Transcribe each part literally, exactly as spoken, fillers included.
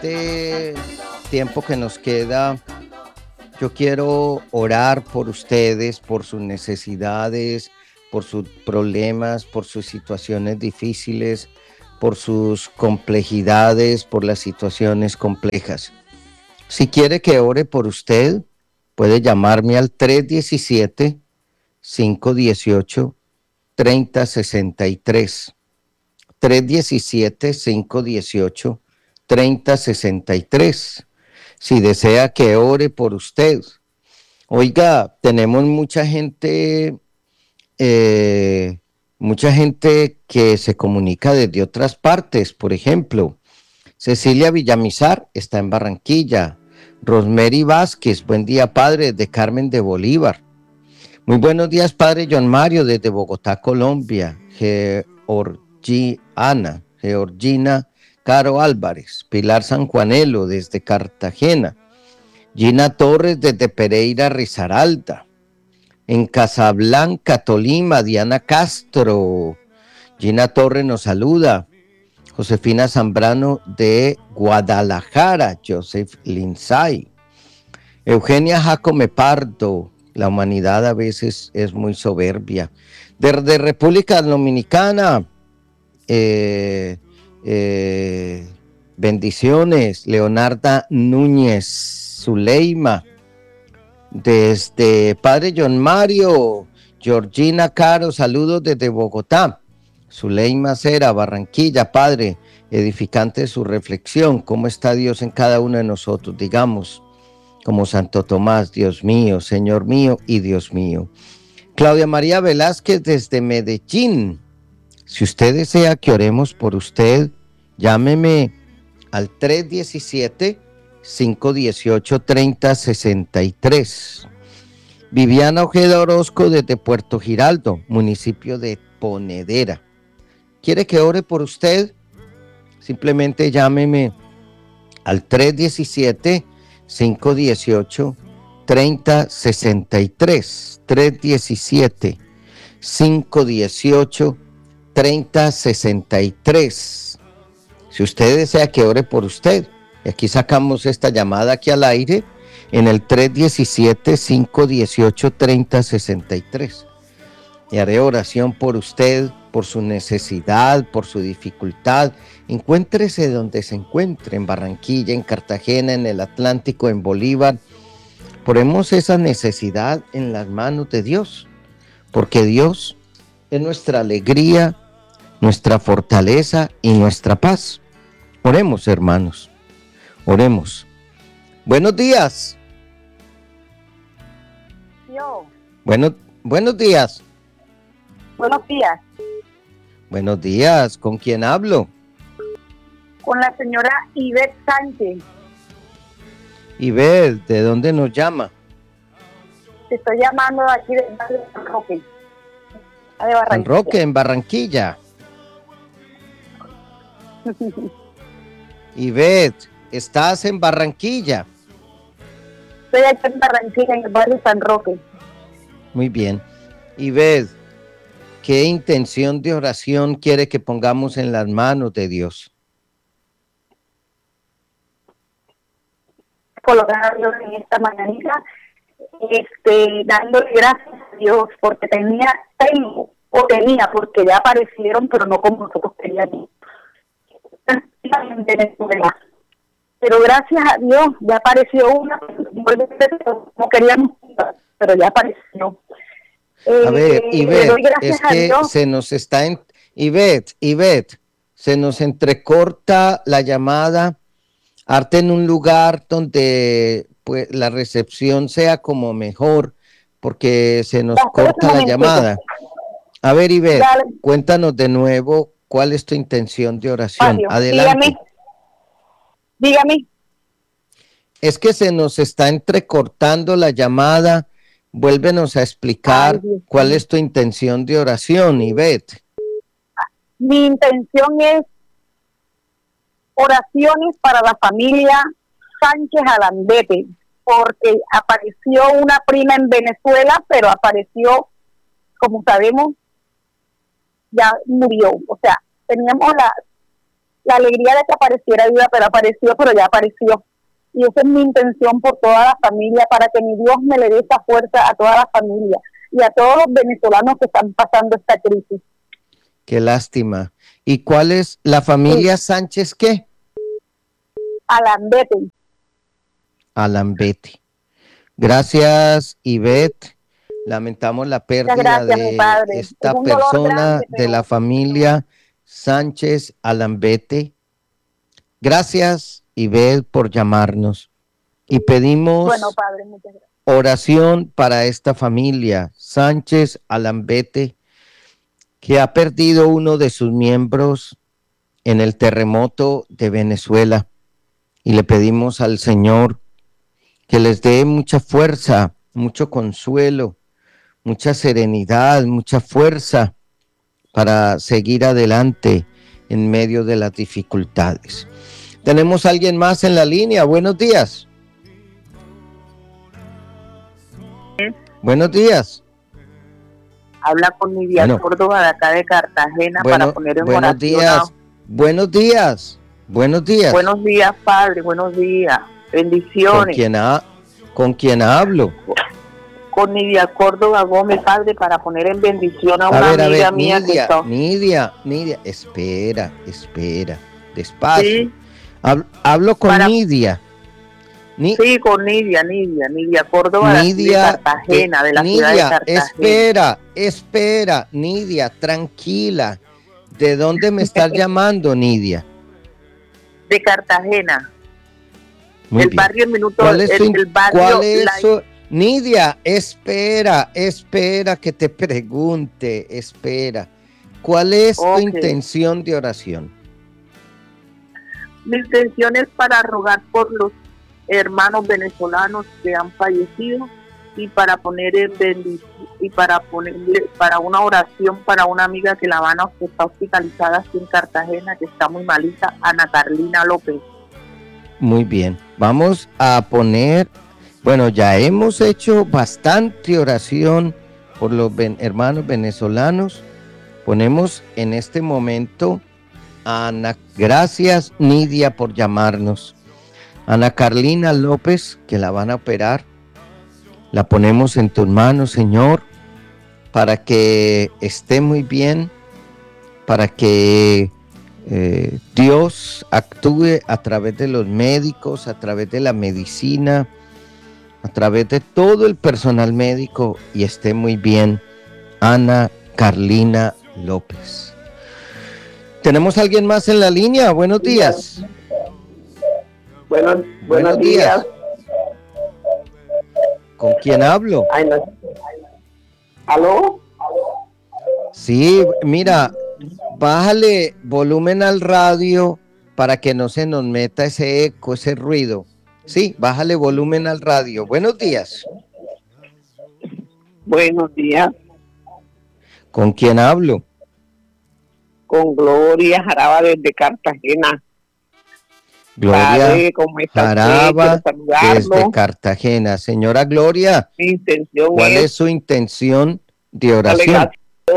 este tiempo que nos queda, yo quiero orar por ustedes, por sus necesidades, por sus problemas, por sus situaciones difíciles, por sus complejidades, por las situaciones complejas. Si quiere que ore por usted, puede llamarme al tres diecisiete, cinco dieciocho, treinta sesenta y tres. tres diecisiete, cinco dieciocho, treinta sesenta y tres. Si desea que ore por usted. Oiga, tenemos mucha gente, eh, mucha gente que se comunica desde otras partes. Por ejemplo, Cecilia Villamizar está en Barranquilla. Rosemary Vázquez, buen día, padre, de Carmen de Bolívar. Muy buenos días, padre John Mario, desde Bogotá, Colombia. Georgiana, Georgina Caro Álvarez. Pilar Sanjuanelo, desde Cartagena. Gina Torres, desde Pereira, Risaralda. En Casablanca, Tolima, Diana Castro. Gina Torres nos saluda. Josefina Zambrano de Guadalajara, Joseph Lindsay. Eugenia Jacome Pardo, la humanidad a veces es muy soberbia. Desde República Dominicana, eh, eh, bendiciones, Leonarda Núñez, Zuleima. Desde Padre John Mario, Georgina Caro, saludos desde Bogotá. Zuleima Cera, Barranquilla, Padre, edificante de su reflexión, ¿cómo está Dios en cada uno de nosotros? Digamos, como Santo Tomás, Dios mío, Señor mío y Dios mío. Claudia María Velázquez desde Medellín, si usted desea que oremos por usted, llámeme al tres diecisiete, cinco dieciocho, treinta sesenta y tres. Viviana Ojeda Orozco desde Puerto Giraldo, municipio de Ponedera. ¿Quiere que ore por usted? Simplemente llámeme al tres diecisiete, cinco dieciocho, treinta sesenta y tres. tres diecisiete, cinco dieciocho, treinta sesenta y tres. Si usted desea que ore por usted, y aquí sacamos esta llamada aquí al aire en el tres diecisiete, cinco dieciocho, treinta sesenta y tres. Y haré oración por usted, por su necesidad, por su dificultad. Encuéntrese donde se encuentre, en Barranquilla, en Cartagena, en el Atlántico, en Bolívar. Ponemos esa necesidad en las manos de Dios, porque Dios es nuestra alegría, nuestra fortaleza y nuestra paz. Oremos, hermanos, oremos. Buenos días. Yo. Bueno, buenos días. Buenos días. Buenos días. ¿Con quién hablo? Con la señora Ivette Sánchez. Ivette, ¿de dónde nos llama? Te estoy llamando de aquí de San Roque. De Barranquilla. San Roque, en Barranquilla. Ivette, ¿estás en Barranquilla? Estoy aquí en Barranquilla, en el barrio San Roque. Muy bien. Ivette, ¿qué intención de oración quiere que pongamos en las manos de Dios? Colocarlo en esta mañanita, este, dándole gracias a Dios, porque tenía, tengo, o tenía, porque ya aparecieron, pero no como nosotros queríamos. En Venezuela. Pero gracias a Dios, ya apareció una, como queríamos, pero ya apareció. A ver, Eh, Ivette, es a que Dios. se nos está en... Ivette, Ivette, se nos entrecorta la llamada. Arte en un lugar donde pues la recepción sea como mejor, porque se nos Ya, corta la llamada. A ver, Ivette, Dale. cuéntanos de nuevo cuál es tu intención de oración. Adiós. Adelante. Dígame. Dígame. Es que se nos está entrecortando la llamada. Vuélvenos a explicar Ay, cuál es tu intención de oración, Ivette. Mi intención es oraciones para la familia Sánchez Alandete, porque apareció una prima en Venezuela, pero apareció, como sabemos, ya murió. O sea, teníamos la la alegría de que apareciera ayuda, pero apareció, pero ya apareció. Y esa es mi intención por toda la familia, para que mi Dios me le dé esa fuerza a toda la familia y a todos los venezolanos que están pasando esta crisis. Qué lástima. ¿Y cuál es la familia sí. Sánchez qué? Alambete. Alambete. Gracias, Ivette. Lamentamos la pérdida gracias, de esta persona grande, pero... de la familia Sánchez Alambete. Gracias, Ivette, por llamarnos. Y pedimos bueno, padre, muchas gracias. Oración para esta familia Sánchez Alambete, que ha perdido uno de sus miembros en el terremoto de Venezuela. Y le pedimos al Señor que les dé mucha fuerza, mucho consuelo, mucha serenidad, mucha fuerza para seguir adelante en medio de las dificultades. ¿Tenemos a alguien más en la línea? Buenos días. ¿Eh? Buenos días. Habla con Nidia bueno. Córdoba de acá de Cartagena bueno, para poner en buenos oración. Días. A... Buenos días. Buenos días. Buenos días, padre. Buenos días. Bendiciones. ¿Con quién, ha... ¿Con quién hablo? Con Nidia Córdoba Gómez, padre, para poner en bendición a, a una ver, amiga a ver, mía Nidia, que está... Nidia, Nidia, espera, espera, despacio. ¿Sí? Hablo, hablo con para... Nidia. Ni... Sí, con Nidia, Nidia, Nidia Córdoba Nidia, de Cartagena, de la Nidia, ciudad de Cartagena. Espera, espera, Nidia, tranquila. ¿De dónde me estás llamando, Nidia? De Cartagena. Muy el bien. barrio el minuto ¿Cuál es, el, tu, el barrio, ¿cuál es la... su... Nidia, espera, espera que te pregunte, espera. ¿Cuál es okay. tu intención de oración? Mi intención es para rogar por los hermanos venezolanos que han fallecido y para poner en bendición y para ponerle para una oración para una amiga que la van a que está hospitalizada aquí en Cartagena, que está muy malita, Ana Carlina López. Muy bien, vamos a poner, bueno, ya hemos hecho bastante oración por los ven, hermanos venezolanos. Ponemos en este momento a Ana, gracias Nidia por llamarnos. Ana Carlina López, que la van a operar, la ponemos en tus manos, Señor, para que esté muy bien, para que eh, Dios actúe a través de los médicos, a través de la medicina, a través de todo el personal médico y esté muy bien. Ana Carlina López. ¿Tenemos a alguien más en la línea? Buenos días. Bueno, buenos, buenos días. días. ¿Con quién hablo? Ay, no. ¿Aló? Sí, mira, bájale volumen al radio para que no se nos meta ese eco, ese ruido. Sí, bájale volumen al radio. Buenos días. Buenos días. ¿Con quién hablo? Con Gloria Jaraba desde Cartagena. Gloria Padre, Jaraba desde Cartagena. Señora Gloria, mi intención ¿cuál es, es su intención de oración?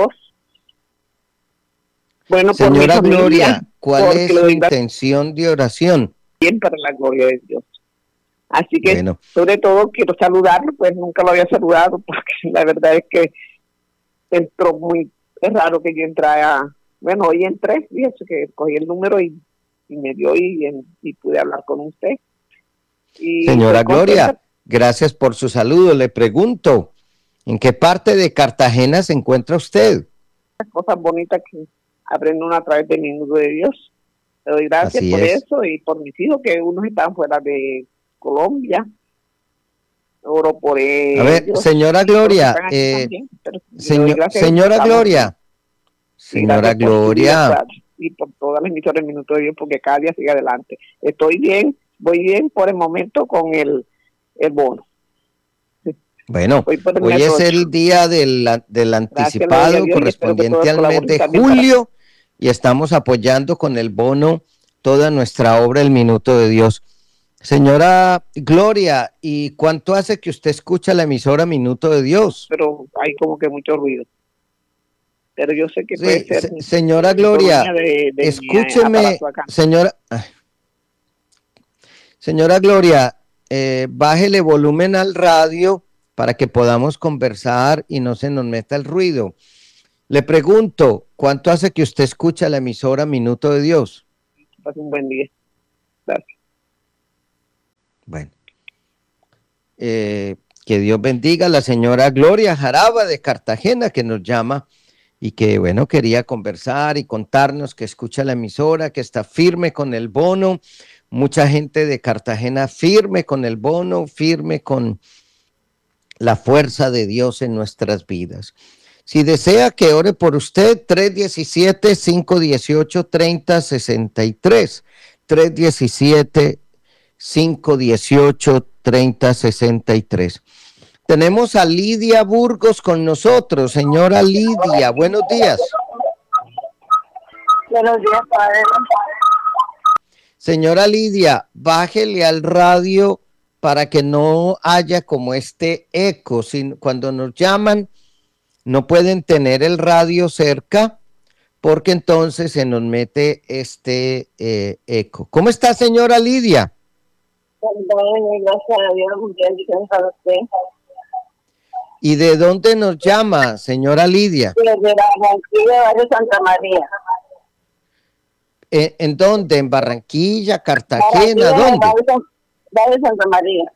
Bueno, Señora por mi Gloria, familia, ¿cuál es su intención de oración? Bien, para la gloria de Dios. Así que, bueno. sobre todo, quiero saludarlo, pues nunca lo había saludado, porque la verdad es que entró muy, es raro que yo entrara, bueno, hoy entré, fíjese que cogí el número y y me dio y, y pude hablar con usted. Y Señora Gloria, gracias por su saludo. Le pregunto, ¿en qué parte de Cartagena se encuentra usted? Cosas bonitas que aprende uno a través del minuto de Dios. Le doy gracias Así por es. eso y por mis hijos, que unos están fuera de Colombia. Oro por ellos. A ver, señora Gloria, eh, también, señor, señora Gloria, señora Gloria. Y por todas las emisoras del Minuto de Dios, porque cada día sigue adelante. Estoy bien, voy bien por el momento con el, el bono. Bueno, hoy es el día del, del anticipado Gracias, correspondiente al mes de julio para... y estamos apoyando con el bono toda nuestra obra El Minuto de Dios. Señora Gloria, ¿y cuánto hace que usted escucha la emisora Minuto de Dios? Pero hay como que mucho ruido. pero yo sé que Sí, puede ser. se, señora Gloria, de, de escúcheme, señora, señora Gloria, eh, bájele volumen al radio para que podamos conversar y no se nos meta el ruido. Le pregunto, ¿cuánto hace que usted escucha la emisora Minuto de Dios? Pase un buen día. Gracias. Bueno, eh, que Dios bendiga a la señora Gloria Jaraba de Cartagena, que nos llama y que, bueno, quería conversar y contarnos que escucha la emisora, que está firme con el bono. Mucha gente de Cartagena firme con el bono, firme con la fuerza de Dios en nuestras vidas. Si desea que ore por usted, tres diecisiete, cinco dieciocho, treinta sesenta y tres, tres diecisiete, cinco dieciocho, treinta sesenta y tres. Tenemos a Lidia Burgos con nosotros. Señora Lidia, buenos días. Buenos días, padre. Señora Lidia, bájele al radio para que no haya como este eco. Si, cuando nos llaman, no pueden tener el radio cerca porque entonces se nos mete este eh, eco. ¿Cómo está, señora Lidia? Bien, gracias a Dios, muy bien, gracias a usted. ¿Y de dónde nos llama, señora Lidia? Desde Barranquilla, barrio Santa María. ¿En, ¿En dónde? ¿En Barranquilla, Cartagena? Barranquilla, ¿Dónde? Barrio, barrio Santa María.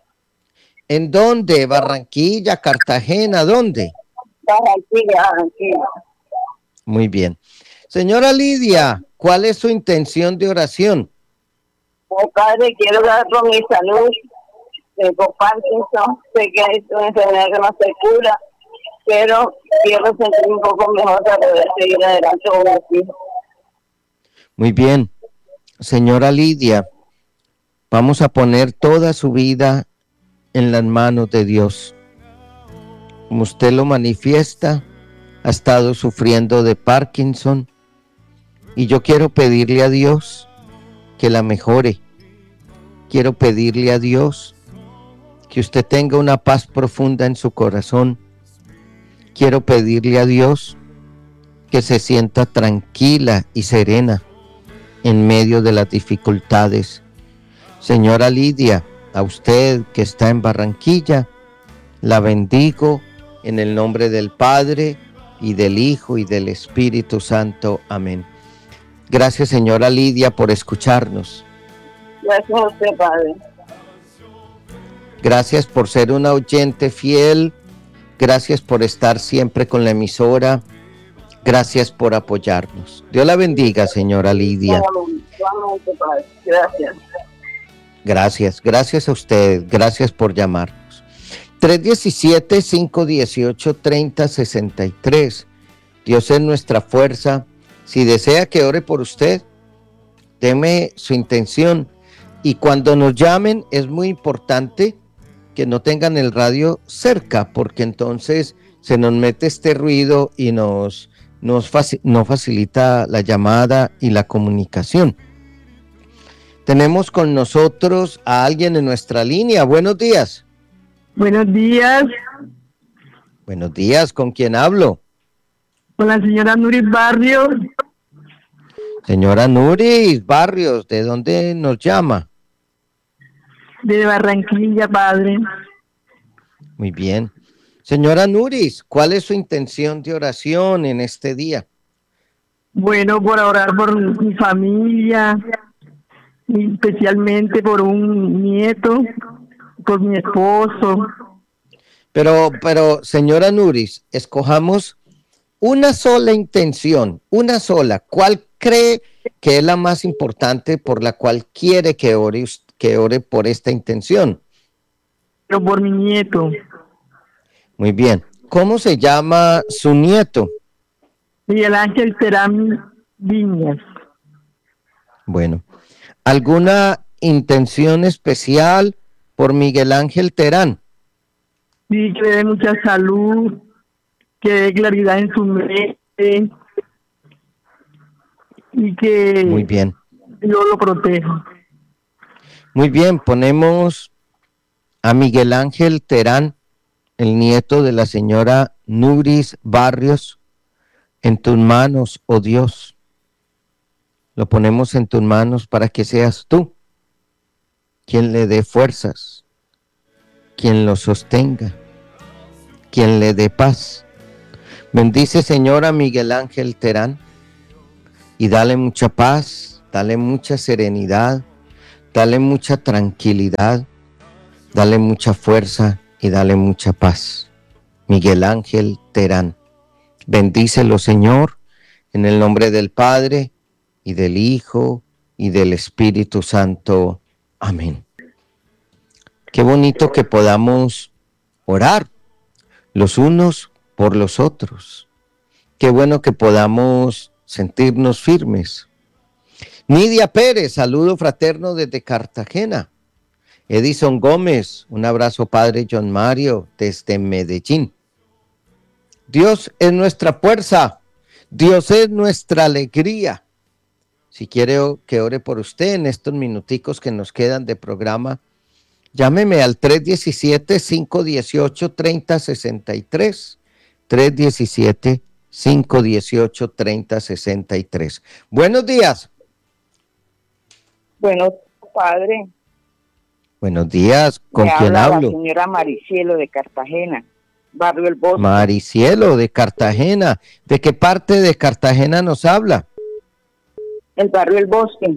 ¿En dónde? ¿Barranquilla, Cartagena? ¿Dónde? Barranquilla, Barranquilla. Muy bien. Señora Lidia, ¿cuál es su intención de oración? Oh, padre, quiero dar por mi salud. Tengo Parkinson, sé que es una enfermedad que no se cura, pero quiero sentirme un poco mejor para poder seguir adelante con mis hijos. Muy bien. Señora Lidia, vamos a poner toda su vida en las manos de Dios. Como usted lo manifiesta, ha estado sufriendo de Parkinson y yo quiero pedirle a Dios que la mejore. Quiero pedirle a Dios que usted tenga una paz profunda en su corazón. Quiero pedirle a Dios que se sienta tranquila y serena en medio de las dificultades. Señora Lidia, a usted que está en Barranquilla, la bendigo en el nombre del Padre y del Hijo y del Espíritu Santo. Amén. Gracias, señora Lidia, por escucharnos. Gracias a usted, padre. Gracias por ser una oyente fiel. Gracias por estar siempre con la emisora. Gracias por apoyarnos. Dios la bendiga, señora Lidia. Gracias. Gracias, gracias a usted. Gracias por llamarnos. tres diecisiete, cinco dieciocho, treinta sesenta y tres. Dios es nuestra fuerza. Si desea que ore por usted, deme su intención. Y cuando nos llamen es muy importante que no tengan el radio cerca, porque entonces se nos mete este ruido y nos, nos faci- no facilita la llamada y la comunicación. Tenemos con nosotros a alguien en nuestra línea. Buenos días. Buenos días, Buenos días, ¿con quién hablo? con la señora Nuris Barrios, Señora Nuris Barrios, ¿de dónde nos llama? de Barranquilla, padre. Muy bien. Señora Nuris, ¿cuál es su intención de oración en este día? Bueno, por orar por mi familia, y especialmente por un nieto, por mi esposo. Pero, pero, señora Nuris, escojamos una sola intención, una sola. ¿Cuál cree que es la más importante por la cual quiere que ore, que ore por esta intención? Pero por mi nieto, Muy bien. ¿Cómo se llama su nieto? Miguel Ángel Terán Viñas. Bueno, ¿alguna intención especial por Miguel Ángel Terán? Sí, que le dé mucha salud, que dé claridad en su mente y que Muy bien. yo lo proteja. Muy bien, ponemos a Miguel Ángel Terán, el nieto de la señora Nuris Barrios, en tus manos, oh Dios. Lo ponemos en tus manos para que seas tú quien le dé fuerzas, quien lo sostenga, quien le dé paz. Bendice, Señor, a Miguel Ángel Terán y dale mucha paz, dale mucha serenidad, dale mucha tranquilidad, dale mucha fuerza y dale mucha paz. Miguel Ángel Terán. Bendícelo, Señor, en el nombre del Padre, y del Hijo, y del Espíritu Santo. Amén. Qué bonito que podamos orar los unos por los otros. Qué bueno que podamos sentirnos firmes. Nidia Pérez, saludo fraterno desde Cartagena. Edison Gómez, un abrazo, padre John Mario, desde Medellín. Dios es nuestra fuerza, Dios es nuestra alegría. Si quiere que ore por usted en estos minuticos que nos quedan de programa, llámeme al tres diecisiete, cinco dieciocho, treinta sesenta y tres, tres diecisiete, cinco dieciocho, treinta sesenta y tres. Buenos días. Bueno, padre. Buenos días, ¿con Me quién habla hablo? La señora Maricielo de Cartagena, barrio El Bosque. Maricielo de Cartagena. ¿De qué parte de Cartagena nos habla? El barrio El Bosque.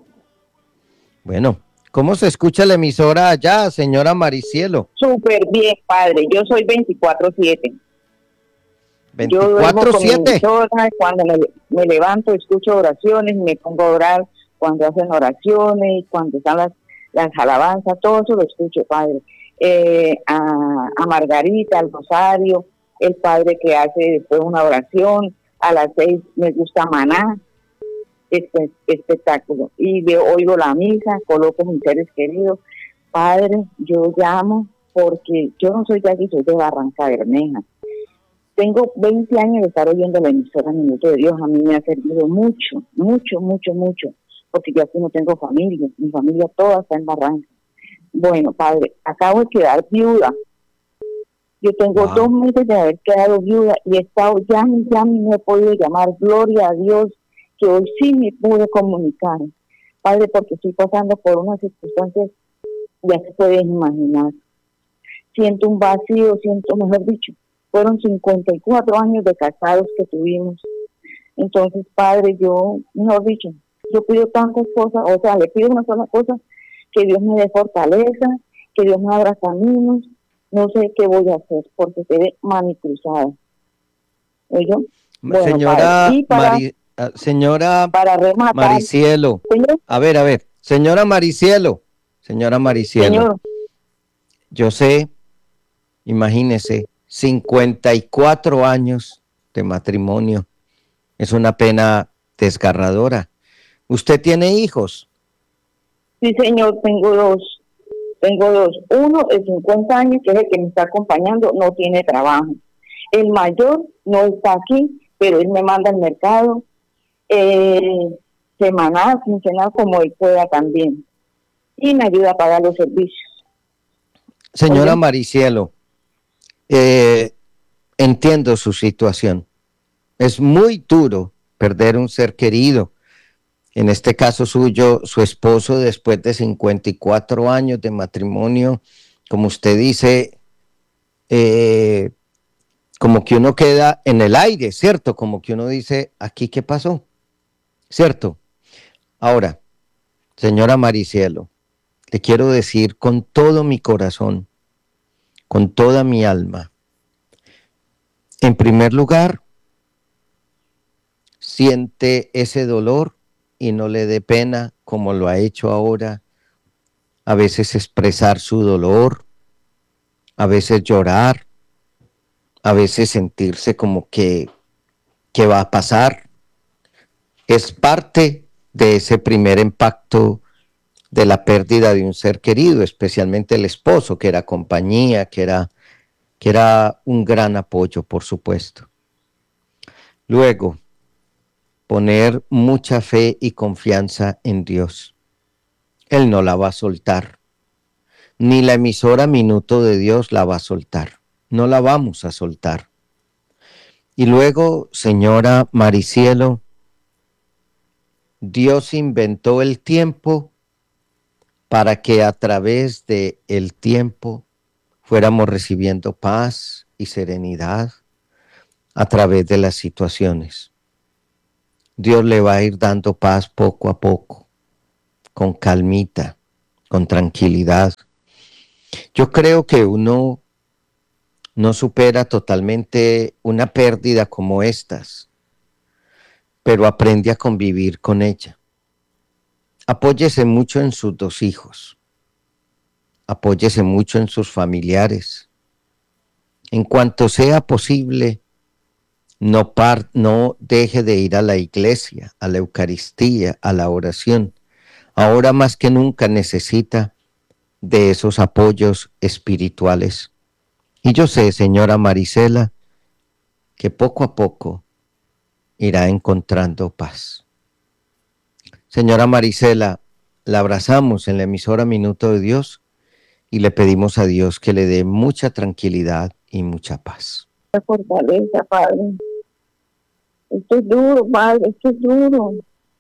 Bueno, ¿cómo se escucha la emisora allá, señora Maricielo? Súper bien, padre. Yo soy veinticuatro siete. veinticuatro siete. Cuando me, me levanto, escucho oraciones, me pongo a orar cuando hacen oraciones, cuando están las, las alabanzas, todo eso lo escucho, padre. Eh, a, a Margarita, al Rosario, el padre que hace después una oración, a las seis me gusta Maná, este espectáculo. Y veo, oigo la misa, coloco mis seres queridos. Padre, yo llamo porque yo no soy de aquí, soy de Barranca Bermeja. Tengo veinte años de estar oyendo la emisora Minuto de Dios. A mí me ha servido mucho, mucho, mucho, mucho, porque yo aquí no tengo familia, mi familia toda está en Barranca. Bueno, padre, acabo de quedar viuda. Yo tengo wow. dos meses de haber quedado viuda y he estado ya, ya no he podido llamar. Gloria a Dios que hoy sí me pude comunicar, padre, porque estoy pasando por unas circunstancias, ya se pueden imaginar. Siento un vacío, siento, mejor dicho, fueron cincuenta y cuatro años de casados que tuvimos. Entonces, padre, yo, mejor dicho, yo pido tantas cosas, o sea, le pido una sola cosa, que Dios me dé fortaleza, que Dios me abra caminos, no sé qué voy a hacer, porque quedé manicruzada. ¿Oye? Bueno, señora padre, para, Mari, uh, señora para rematar, Maricielo, ¿señor? a ver, a ver, señora Maricielo, señora Maricielo, Señor. Yo sé, imagínese, cincuenta y cuatro años de matrimonio, es una pena desgarradora. ¿Usted tiene hijos? Sí, señor, tengo dos. Tengo dos. Uno de cincuenta años, que es el que me está acompañando, no tiene trabajo. El mayor no está aquí, pero él me manda al mercado eh, semanal, quincenal, como él pueda también. Y me ayuda a pagar los servicios. Señora Oye. Maricielo, eh, entiendo su situación. Es muy duro perder un ser querido. En este caso suyo, su esposo, después de cincuenta y cuatro años de matrimonio, como usted dice, eh, como que uno queda en el aire, ¿cierto? Como que uno dice, ¿aquí qué pasó? ¿Cierto? Ahora, señora Maricielo, le quiero decir con todo mi corazón, con toda mi alma, en primer lugar, siente ese dolor y no le dé pena como lo ha hecho ahora, a veces expresar su dolor, a veces llorar, a veces sentirse como que, que va a pasar. Es parte de ese primer impacto de la pérdida de un ser querido, especialmente el esposo, que era compañía, que era, que era un gran apoyo, por supuesto. Luego, poner mucha fe y confianza en Dios. Él no la va a soltar. Ni la emisora Minuto de Dios la va a soltar. No la vamos a soltar. Y luego, señora Maricielo, Dios inventó el tiempo para que a través de el tiempo fuéramos recibiendo paz y serenidad a través de las situaciones. Dios le va a ir dando paz poco a poco, con calmita, con tranquilidad. Yo creo que uno no supera totalmente una pérdida como estas, pero aprende a convivir con ella. Apóyese mucho en sus dos hijos, apóyese mucho en sus familiares. En cuanto sea posible, no, par, no deje de ir a la iglesia, a la Eucaristía, a la oración. Ahora más que nunca necesita de esos apoyos espirituales. Y yo sé, señora Marisela, que poco a poco irá encontrando paz. Señora Marisela, la abrazamos en la emisora Minuto de Dios y le pedimos a Dios que le dé mucha tranquilidad y mucha paz. La fortaleza, Padre. Esto es duro, Padre, esto es duro.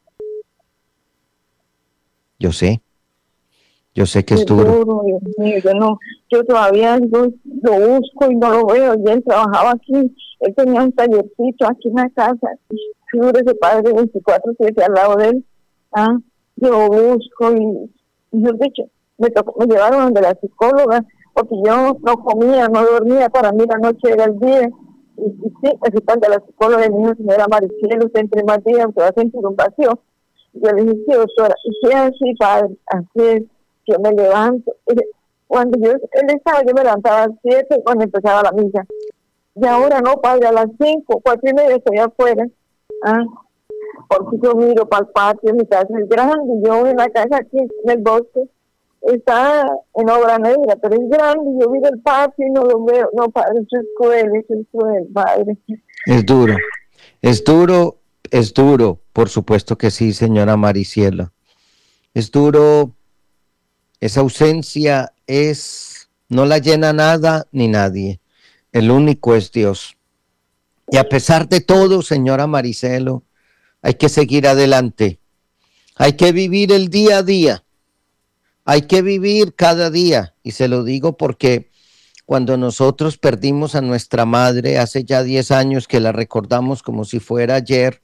Yo sé, yo sé que es, es duro. duro. Dios mío, yo no, yo todavía lo, lo busco y no lo veo. Y él trabajaba aquí, él tenía un tallercito aquí en la casa. Figure ese Padre veinticuatro siete al lado de él. Ah, yo busco y, y yo, de hecho, me, tocó, me llevaron donde la psicóloga, porque yo no comía, no dormía, para mí la noche era el día. Y, y sí, me fui de la psicóloga y me dijo, señora Maricielo, usted entre más días usted va a sentir un vacío. Y yo le dije, sí, doctora, y sí, así, Padre, así es, yo me levanto. Cuando yo, él estaba, yo me levantaba a las siete cuando empezaba la misa. Y ahora no, Padre, a las cinco, cuatro y media estoy afuera. Ah, porque yo miro para el patio, mi casa es grande, y yo en la casa aquí en el bosque, está en obra negra, pero es grande, y yo miro el patio y no lo veo. No, Padre, eso es cruel, eso es cruel, Padre. Es duro, es duro, es duro, por supuesto que sí, señora Maricielo. Es duro, esa ausencia es, no la llena nada ni nadie. El único es Dios. Y a pesar de todo, señora Maricelo, hay que seguir adelante. Hay que vivir el día a día. Hay que vivir cada día. Y se lo digo porque cuando nosotros perdimos a nuestra madre hace ya diez años, que la recordamos como si fuera ayer,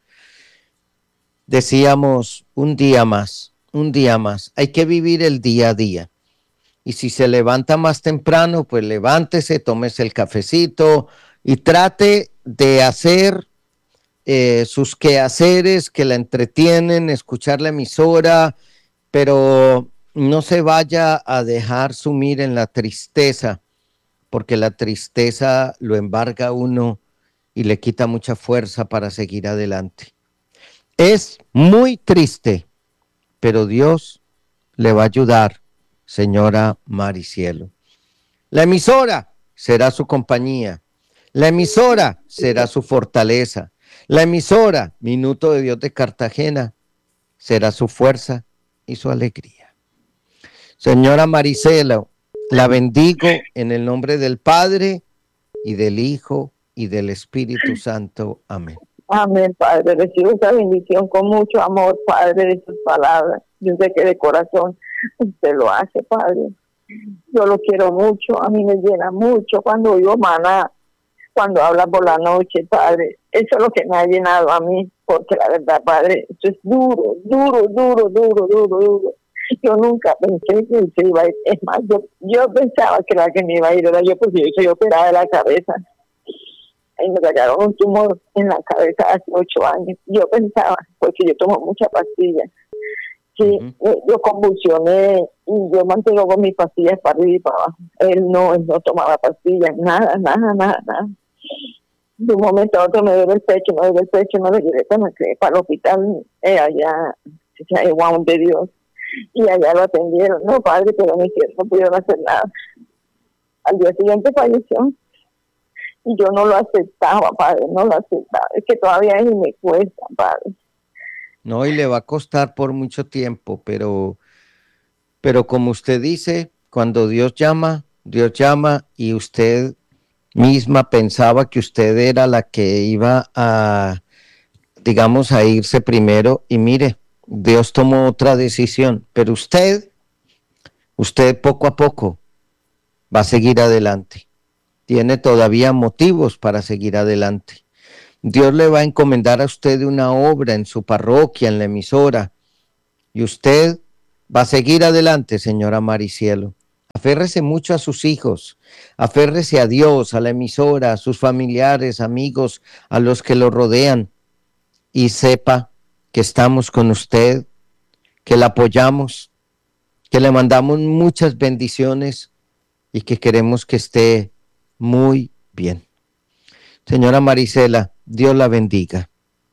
decíamos un día más, un día más. Hay que vivir el día a día. Y si se levanta más temprano, pues levántese, tómese el cafecito y trate de hacer eh, sus quehaceres que la entretienen, escuchar la emisora, pero no se vaya a dejar sumir en la tristeza, porque la tristeza lo embarga a uno y le quita mucha fuerza para seguir adelante. Es muy triste, pero Dios le va a ayudar, señora Maricielo. La emisora será su compañía. La emisora será su fortaleza. La emisora, Minuto de Dios de Cartagena, será su fuerza y su alegría. Señora Maricelo, la bendigo en el nombre del Padre y del Hijo y del Espíritu Santo. Amén. Amén, Padre. Recibo esa bendición con mucho amor, Padre, de sus palabras. Yo sé que de corazón usted lo hace, Padre. Yo lo quiero mucho, a mí me llena mucho cuando oigo Maná, cuando habla por la noche, Padre. Eso es lo que me ha llenado a mí, porque la verdad, Padre, esto es duro, duro, duro, duro, duro, duro. Yo nunca pensé que se iba a ir. Es más, yo, yo pensaba que la que me iba a ir era yo, porque yo soy operada de la cabeza. Y me sacaron un tumor en la cabeza hace ocho años. Yo pensaba, porque yo tomo mucha pastilla, que uh-huh. yo convulsioné y yo mantengo con mis pastillas para arriba y para abajo. Él no, él no tomaba pastillas, nada, nada, nada, nada. De un momento a otro me duele el pecho, me duele el pecho, me lo llevé para, para el hospital eh, allá, en Juan de Dios, y allá lo atendieron. No, Padre, pero me hicieron, no pudieron hacer nada. Al día siguiente falleció. Y yo no lo aceptaba, Padre, no lo aceptaba. Es que todavía ni me cuesta, Padre. No, y le va a costar por mucho tiempo, pero, pero como usted dice, cuando Dios llama, Dios llama y usted misma pensaba que usted era la que iba a, digamos, a irse primero, y mire, Dios tomó otra decisión, pero usted, usted poco a poco va a seguir adelante. Tiene todavía motivos para seguir adelante. Dios le va a encomendar a usted una obra en su parroquia, en la emisora, y usted va a seguir adelante, señora Maricielo. Aférrese mucho a sus hijos, aférrese a Dios, a la emisora, a sus familiares, amigos, a los que lo rodean, y sepa que estamos con usted, que la apoyamos, que le mandamos muchas bendiciones y que queremos que esté muy bien. Señora Marisela, Dios la bendiga.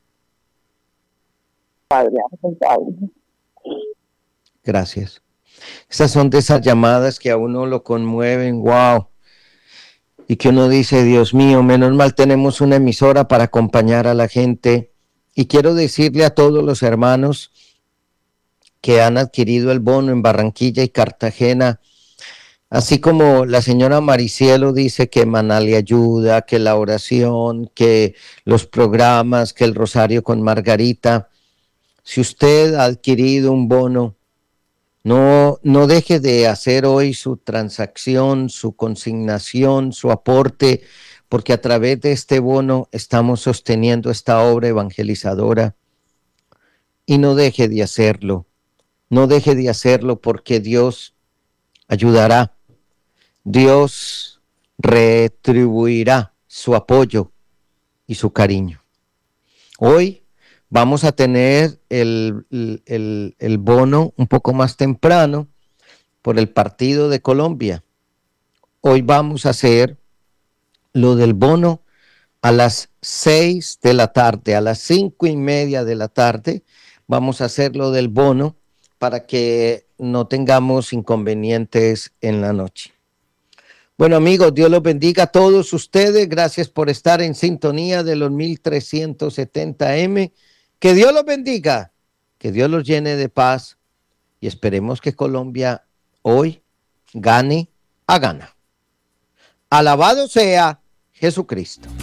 Padre, Padre. Gracias. Estas son de esas llamadas que a uno lo conmueven, wow. Y que uno dice, Dios mío, menos mal tenemos una emisora para acompañar a la gente. Y quiero decirle a todos los hermanos que han adquirido el bono en Barranquilla y Cartagena, así como la señora Maricielo dice que Manali ayuda, que la oración, que los programas, que el rosario con Margarita. Si usted ha adquirido un bono, no, no deje de hacer hoy su transacción, su consignación, su aporte, porque a través de este bono estamos sosteniendo esta obra evangelizadora. Y no deje de hacerlo, no deje de hacerlo, porque Dios ayudará. Dios retribuirá su apoyo y su cariño. Hoy vamos a tener el, el, el bono un poco más temprano por el partido de Colombia. Hoy vamos a hacer lo del bono a las seis de la tarde, a las cinco y media de la tarde. Vamos a hacer lo del bono para que no tengamos inconvenientes en la noche. Bueno, amigos, Dios los bendiga a todos ustedes. Gracias por estar en sintonía de los mil trescientos setenta eme. Que Dios los bendiga, que Dios los llene de paz y esperemos que Colombia hoy gane a gana. Alabado sea Jesucristo.